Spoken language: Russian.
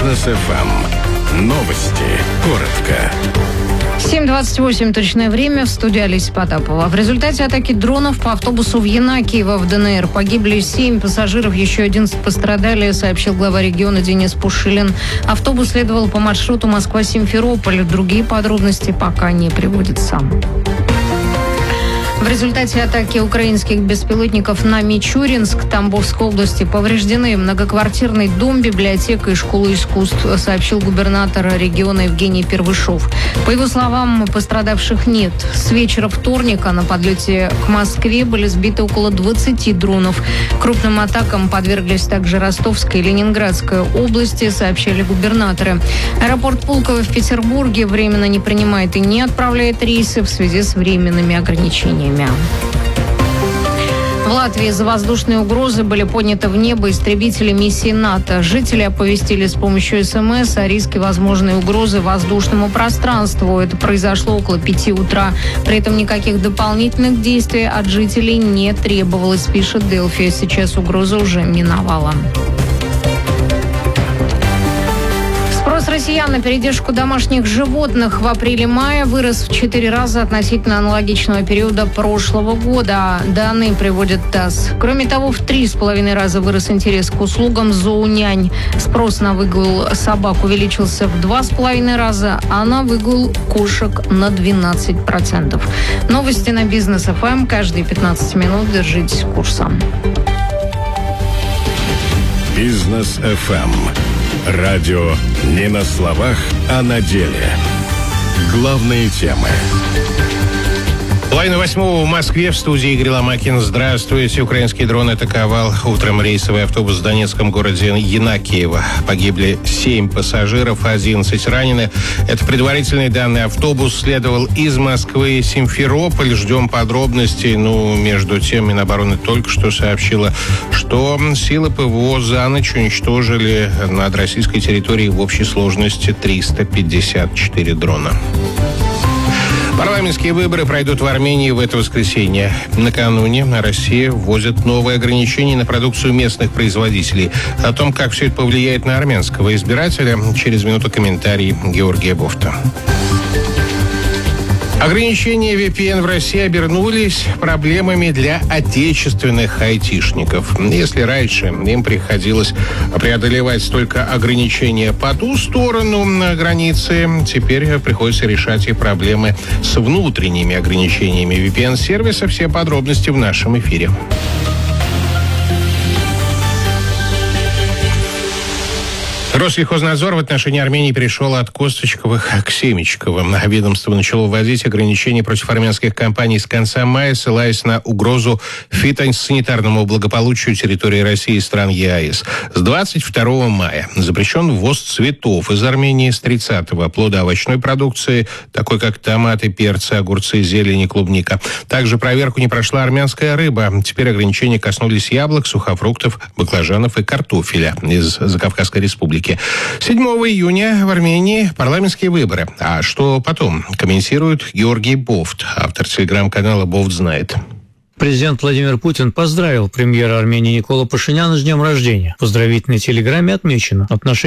Бизнес FM. Новости. Коротко. 7:28 точное время. В студии Олеся Потапова. В результате атаки дронов по автобусу в Янакиево в ДНР погибли 7 пассажиров, еще 11 пострадали, сообщил глава региона Денис Пушилин. Автобус следовал по маршруту Москва-Симферополь. Другие подробности пока не приводятся. В результате атаки украинских беспилотников на Мичуринск Тамбовской области повреждены многоквартирный дом, библиотека и школа искусств, сообщил губернатор региона Евгений Первышов. По его словам, пострадавших нет. С вечера вторника на подлете к Москве были сбиты около 20 дронов. Крупным атакам подверглись также Ростовская и Ленинградская области, сообщали губернаторы. Аэропорт Пулково в Петербурге временно не принимает и не отправляет рейсы в связи с временными ограничениями. В Латвии за воздушные угрозы были подняты в небо истребители миссии НАТО. Жители оповестили с помощью СМС о риске возможной угрозы воздушному пространству. Это произошло около 5 утра. При этом никаких дополнительных действий от жителей не требовалось, пишет Делфи. Сейчас угроза уже миновала. Спрос россиян на передержку домашних животных в апреле-мае вырос в 4 раза относительно аналогичного периода прошлого года. Данные приводит ТАСС. Кроме того, в 3,5 раза вырос интерес к услугам зоонянь. Спрос на выгул собак увеличился в 2,5 раза, а на выгул кошек на 12%. Новости на Бизнес FM. Каждые 15 минут держитесь курса. Бизнес FM. Радио не на словах, а на деле. Главные темы. Половина 8 в Москве, в студии Игорь Ломакин. Здравствуйте. Украинский дрон атаковал утром рейсовый автобус в донецком городе Янакиево. Погибли 7 пассажиров, 11 ранены. Это предварительные данные. Автобус следовал из Москвы в Симферополь. Ждем подробностей. Между тем, Минобороны только что сообщила, что силы ПВО за ночь уничтожили над российской территорией в общей сложности 354 дрона. Парламентские выборы пройдут в Армении в это воскресенье. Накануне Россия вводит новые ограничения на продукцию местных производителей. О том, как все это повлияет на армянского избирателя, через минуту комментарий Георгия Бофта. Ограничения VPN в России обернулись проблемами для отечественных айтишников. Если раньше им приходилось преодолевать только ограничения по ту сторону границы, теперь приходится решать и проблемы с внутренними ограничениями VPN-сервиса. Все подробности в нашем эфире. Россельхознадзор в отношении Армении перешел от Косточковых к Семечковым. Ведомство начало вводить ограничения против армянских компаний с конца мая, ссылаясь на угрозу фитосанитарному благополучию территории России и стран ЕАЭС. С 22 мая запрещен ввоз цветов из Армении, с 30-го плодоовощной продукции, такой как томаты, перцы, огурцы, зелень и клубника. Также проверку не прошла армянская рыба. Теперь ограничения коснулись яблок, сухофруктов, баклажанов и картофеля из Закавказской республики. 7 июня в Армении парламентские выборы. А что потом, комментирует Георгий Бофт, автор телеграм-канала «Бофт знает». Президент Владимир Путин поздравил премьера Армении Никола Пашиняна с днем рождения. В поздравительной телеграмме отмечено: отношения